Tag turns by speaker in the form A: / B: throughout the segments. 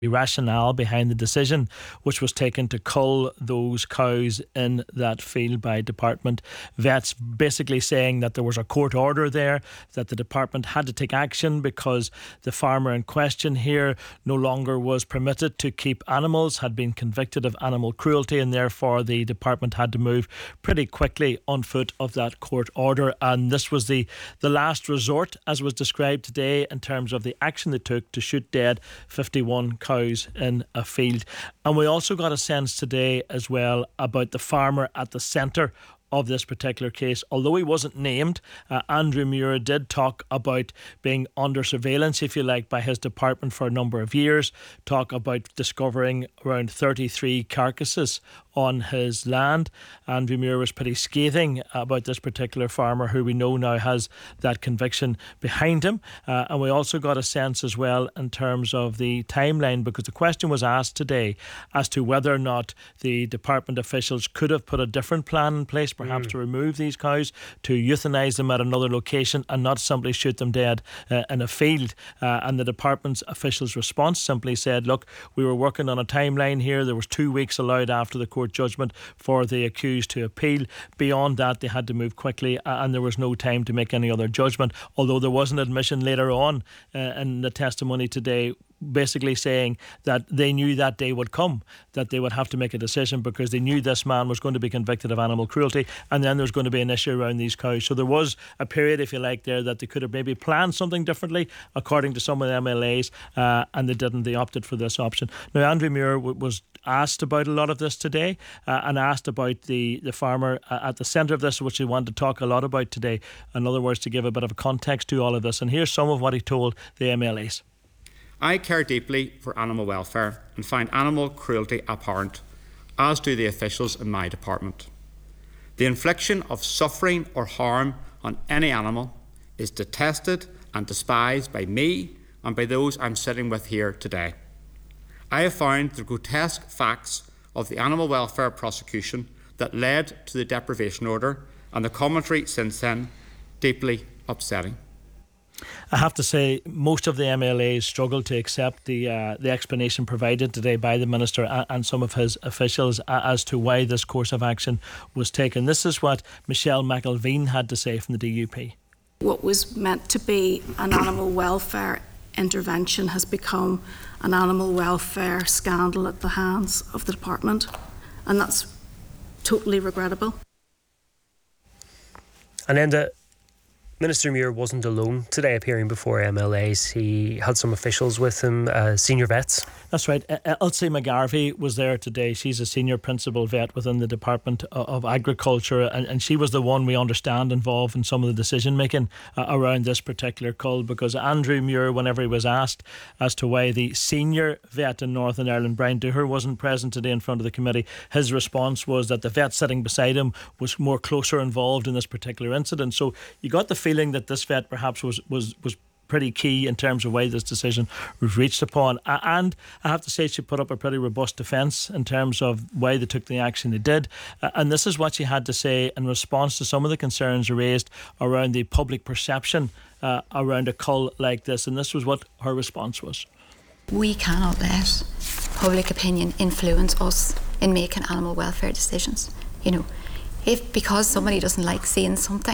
A: rationale behind the decision which was taken to cull those cows in that field by department vets, basically saying that there was a court order there, that the department had to take action because the farmer in question here no longer was permitted to keep animals, had been convicted of animal cruelty, and therefore the department had to move pretty quickly on foot of that court order. And this was the last resort, as was described today, in terms of the action they took to shoot dead 51 cows in a field. And we also got a sense today as well about the farmer at the centre of this particular case. Although he wasn't named, Andrew Muir did talk about being under surveillance, if you like, by his department for a number of years, talk about discovering around 33 carcasses on his land. Andrew Muir was pretty scathing about this particular farmer, who we know now has that conviction behind him. And we also got a sense as well in terms of the timeline, because the question was asked today as to whether or not the department officials could have put a different plan in place, perhaps to remove these cows, to euthanise them at another location and not simply shoot them dead in a field. And the department's officials' response simply said, look, we were working on a timeline here. There was 2 weeks allowed after the court judgment for the accused to appeal. Beyond that, they had to move quickly, and there was no time to make any other judgment, although there was an admission later on in the testimony today basically saying that they knew that day would come, that they would have to make a decision because they knew this man was going to be convicted of animal cruelty, and then there's going to be an issue around these cows. So there was a period, if you like, there that they could have maybe planned something differently according to some of the MLAs, and they didn't. They opted for this option. Now, Andrew Muir was asked about a lot of this today, and asked about the farmer at the centre of this, which he wanted to talk a lot about today. In other words, to give a bit of a context to all of this. And here's some of what he told the MLAs.
B: I care deeply for animal welfare and find animal cruelty abhorrent, as do the officials in my department. The infliction of suffering or harm on any animal is detested and despised by me and by those I'm sitting with here today. I have found the grotesque facts of the animal welfare prosecution that led to the deprivation order and the commentary since then deeply upsetting.
A: I have to say, most of the MLAs struggled to accept the explanation provided today by the Minister and some of his officials as to why this course of action was taken. This is what Michelle McElveen had to say from the DUP.
C: What was meant to be an animal welfare intervention has become an animal welfare scandal at the hands of the department, and that's totally regrettable.
D: And then Minister Muir wasn't alone today appearing before MLAs. He had some officials with him, senior vets. That's right.
A: Elsie McGarvey was there today. She's a senior principal vet within the Department of Agriculture, and she was the one, we understand, involved in some of the decision making around this particular cull, because Andrew Muir, whenever he was asked as to why the senior vet in Northern Ireland, Brian Dooher, wasn't present today in front of the committee, his response was that the vet sitting beside him was more closer involved in this particular incident. So you got the feeling that this vet perhaps was pretty key in terms of why this decision was reached upon. And I have to say, she put up a pretty robust defence in terms of why they took the action they did. And this is what she had to say in response to some of the concerns raised around the public perception around a cull like this. And this was what her response was.
E: We cannot let public opinion influence us in making animal welfare decisions. If because somebody doesn't like seeing something,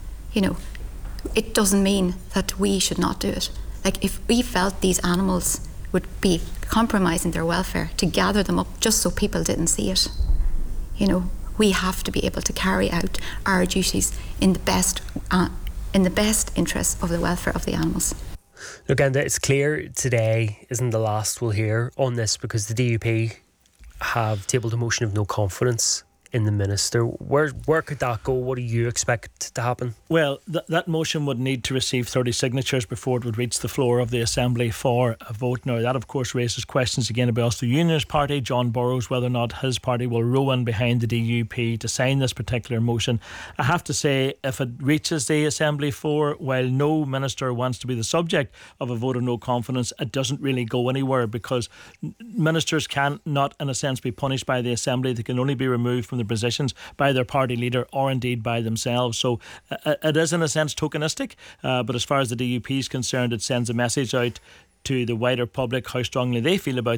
E: it doesn't mean that we should not do it. Like, if we felt these animals would be compromising their welfare, to gather them up just so people didn't see it. We have to be able to carry out our duties in the best interest of the welfare of the animals.
D: Look, and it's clear today isn't the last we'll hear on this, because the DUP have tabled a motion of no confidence in the Minister. Where could that go? What do you expect to happen?
A: Well, that motion would need to receive 30 signatures before it would reach the floor of the Assembly for a vote. Now, that of course raises questions again about Ulster Unionist Party, John Burrows, whether or not his party will row in behind the DUP to sign this particular motion. I have to say, if it reaches the Assembly floor, while no Minister wants to be the subject of a vote of no confidence, it doesn't really go anywhere, because Ministers can not, in a sense, be punished by the Assembly. They can only be removed from their positions by their party leader or indeed by themselves. So it is in a sense tokenistic, but as far as the DUP is concerned, it sends a message out to the wider public how strongly they feel about